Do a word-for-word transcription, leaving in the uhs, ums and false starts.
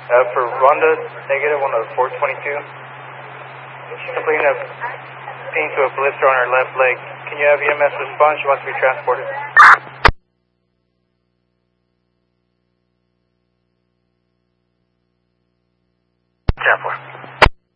Uh, for Rhonda, negative on a four twenty-two. Completing a pain to a blister on her left leg. Can you have E M S respond? She wants to be transported. ten four.